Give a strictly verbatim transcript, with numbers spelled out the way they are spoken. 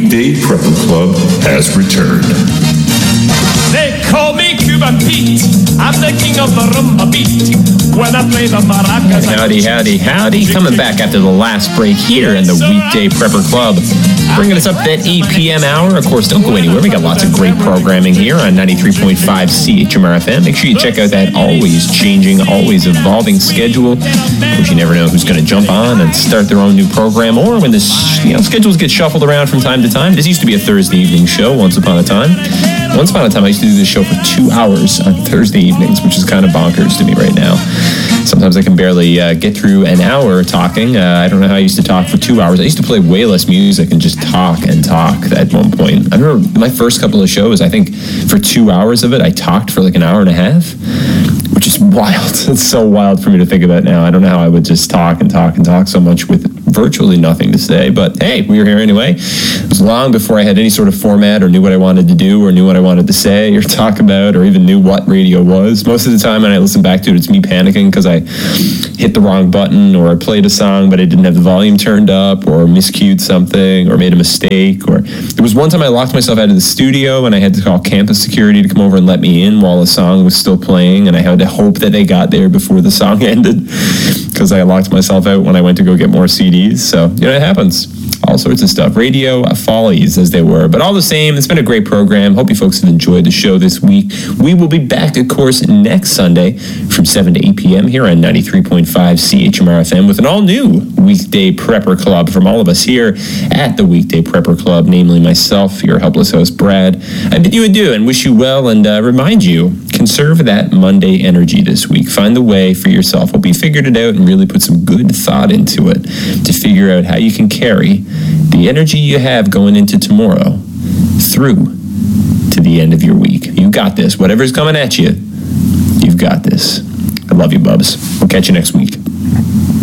Weekday Prepper Club has returned. They call me Cuban Pete. I'm the king of the rumba beat. When I play the maracas. Howdy, howdy, howdy. Coming back after the last break here in the Weekday Prepper Club. Bringing us up that eight p.m. hour. Of course, don't go anywhere. We got lots of great programming here on ninety-three point five C H M R F M. Make sure you check out that always changing, always evolving schedule. Of course, you never know who's going to jump on and start their own new program, or when the you know, schedules get shuffled around from time to time. This used to be a Thursday evening show once upon a time. Once upon a time, I used to do this show for two hours on Thursday evenings, which is kind of bonkers to me right now. Sometimes I can barely uh, get through an hour talking. Uh, I don't know how I used to talk for two hours. I used to play way less music and just talk and talk at one point. I remember my first couple of shows, I think for two hours of it, I talked for like an hour and a half, which is wild. It's so wild for me to think about now. I don't know how I would just talk and talk and talk so much with virtually nothing to say. But hey, we were here anyway. It was long before I had any sort of format or knew what I wanted to do or knew what I wanted to say or talk about or even knew what radio was. Most of the time when I listen back to it, it's me panicking because I hit the wrong button or I played a song but I didn't have the volume turned up or miscued something or made a mistake. Or there was one time I locked myself out of the studio and I had to call campus security to come over and let me in while the song was still playing, and I had to hope that they got there before the song ended because I locked myself out when I went to go get more C Ds. So, you know, it happens. All sorts of stuff. Radio follies, as they were. But all the same, it's been a great program. Hope you folks have enjoyed the show this week. We will be back, of course, next Sunday from seven to eight p.m. here on ninety-three point five C H M R F M with an all-new Weekday Prepper Club from all of us here at the Weekday Prepper Club, namely myself, your helpless host, Brad. I bid you adieu and wish you well and uh, remind you, conserve that Monday energy this week. Find the way for yourself. Hope you figured it out and really put some good thought into it to figure out how you can carry the energy you have going into tomorrow through to the end of your week. You got this. Whatever's coming at you, you've got this. I love you, Bubs. We'll catch you next week.